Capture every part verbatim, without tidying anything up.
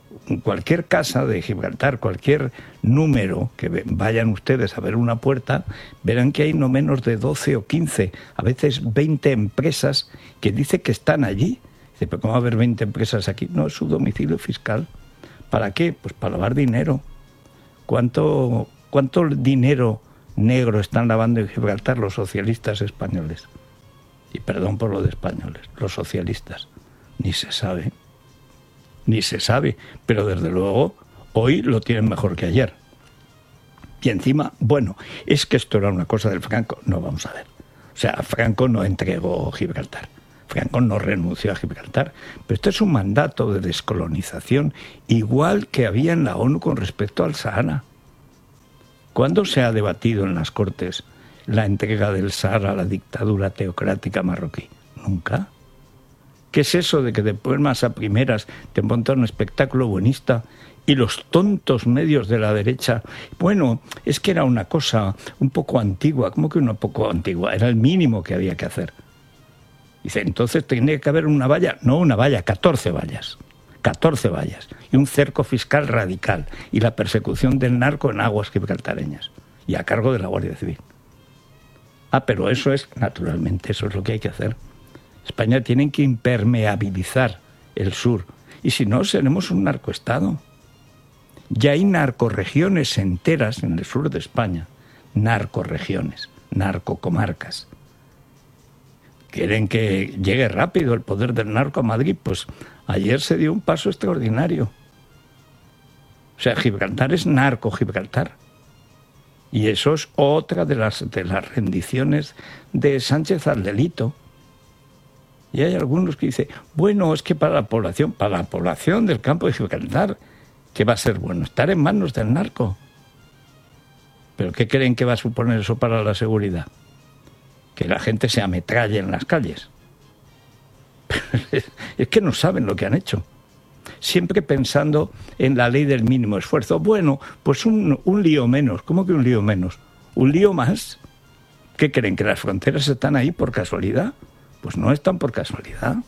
cualquier casa de Gibraltar, cualquier número que vayan ustedes a ver una puerta, verán que hay no menos de doce o quince, a veces veinte empresas que dicen que están allí. Dice, pero ¿cómo va a haber veinte empresas aquí? No, es su domicilio fiscal. ¿Para qué? Pues para lavar dinero. ¿Cuánto, cuánto dinero negro están lavando en Gibraltar los socialistas españoles? Y perdón por lo de españoles, los socialistas. Ni se sabe. Ni se sabe, pero desde luego hoy lo tienen mejor que ayer. Y encima, bueno, es que esto era una cosa del Franco. No, vamos a ver. O sea, Franco no entregó Gibraltar. Franco no renunció a Gibraltar. Pero esto es un mandato de descolonización igual que había en la ONU con respecto al Sahara. ¿Cuándo se ha debatido en las Cortes la entrega del Sahara a la dictadura teocrática marroquí? Nunca. ¿Qué es eso de que después más a primeras te montan un espectáculo buenista y los tontos medios de la derecha? Bueno, es que era una cosa un poco antigua. ¿Cómo que una poco antigua? Era el mínimo que había que hacer. Dice, entonces tenía que haber una valla. No una valla, catorce vallas. catorce vallas. Y un cerco fiscal radical. Y la persecución del narco en aguas gibraltareñas. Y a cargo de la Guardia Civil. Ah, pero eso es, naturalmente, eso es lo que hay que hacer. España tiene que impermeabilizar el sur. Y si no, seremos un narcoestado. Ya hay narcorregiones enteras en el sur de España. Narcorregiones, narcocomarcas. ¿Quieren que llegue rápido el poder del narco a Madrid? Pues ayer se dio un paso extraordinario. O sea, Gibraltar es narco Gibraltar. Y eso es otra de las, de las rendiciones de Sánchez al delito. Y hay algunos que dicen, bueno, es que para la población, para la población del campo de Gibraltar, ¿qué va a ser bueno? Estar en manos del narco. ¿Pero qué creen que va a suponer eso para la seguridad? Que la gente se ametralle en las calles. Es que no saben lo que han hecho. Siempre pensando en la ley del mínimo esfuerzo. Bueno, pues un, un lío menos. ¿Cómo que un lío menos? ¿Un lío más? ¿Qué creen? ¿Que las fronteras están ahí por casualidad? Pues no están por casualidad.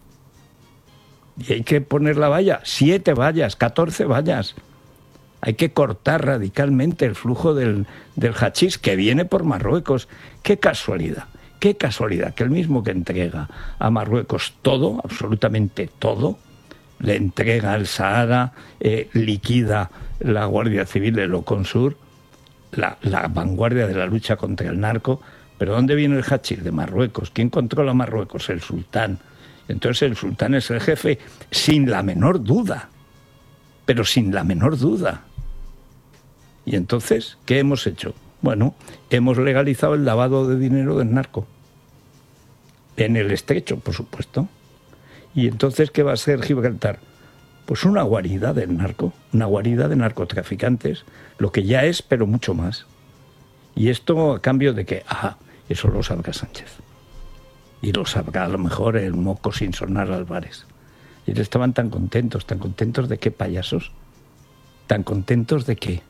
Y hay que poner la valla, siete vallas, catorce vallas. Hay que cortar radicalmente el flujo del, del hachís que viene por Marruecos. ¡Qué casualidad! ¡Qué casualidad! Que el mismo que entrega a Marruecos todo, absolutamente todo, le entrega al Sahara, eh, liquida la Guardia Civil de Loconsur, la, la vanguardia de la lucha contra el narco. ¿Pero dónde viene el hachís? De Marruecos. ¿Quién controla Marruecos? El sultán. Entonces el sultán es el jefe sin la menor duda. Pero sin la menor duda. Y entonces, ¿qué hemos hecho? Bueno, hemos legalizado el lavado de dinero del narco. En el estrecho, por supuesto. Y entonces, ¿qué va a ser Gibraltar? Pues una guarida del narco. Una guarida de narcotraficantes. Lo que ya es, pero mucho más. Y esto a cambio de que, ajá, eso lo sabrá Sánchez. Y lo sabrá a lo mejor el moco sin sonar Álvarez. Y estaban tan contentos, tan contentos de qué, payasos. Tan contentos de qué.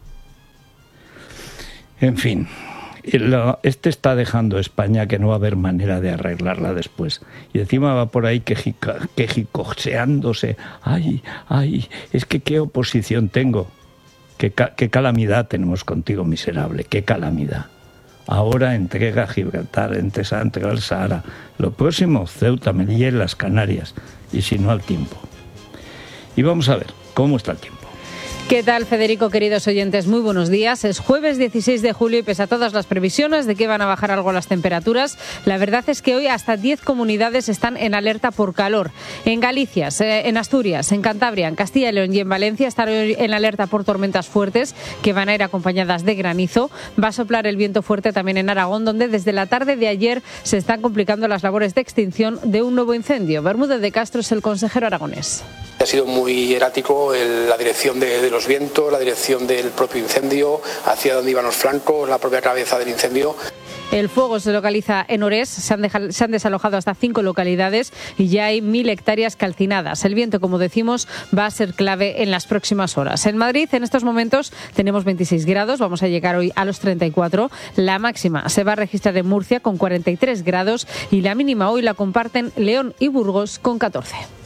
En fin, este está dejando España que no va a haber manera de arreglarla después. Y encima va por ahí quejicoseándose. Ay, ay, es que qué oposición tengo. Qué, qué calamidad tenemos contigo, miserable, qué calamidad. Ahora entrega Gibraltar, entrega, entrega el Sahara. Lo próximo, Ceuta, Melilla y las Canarias. Y si no, al tiempo. Y vamos a ver cómo está el tiempo. ¿Qué tal, Federico, queridos oyentes? Muy buenos días. Es jueves dieciséis de julio y pese a todas las previsiones de que van a bajar algo las temperaturas, la verdad es que hoy hasta diez comunidades están en alerta por calor. En Galicia, en Asturias, en Cantabria, en Castilla y León y en Valencia están hoy en alerta por tormentas fuertes que van a ir acompañadas de granizo. Va a soplar el viento fuerte también en Aragón, donde desde la tarde de ayer se están complicando las labores de extinción de un nuevo incendio. Bermúdez de Castro es el consejero aragonés. Ha sido muy errático el, la dirección de, de los vientos, la dirección del propio incendio, hacia dónde iban los flancos, la propia cabeza del incendio. El fuego se localiza en Orés, se han, dejado, se han desalojado hasta cinco localidades y ya hay mil hectáreas calcinadas. El viento, como decimos, va a ser clave en las próximas horas. En Madrid, en estos momentos, tenemos veintiséis grados, vamos a llegar hoy a los treinta y cuatro. La máxima se va a registrar en Murcia con cuarenta y tres grados y la mínima hoy la comparten León y Burgos con catorce.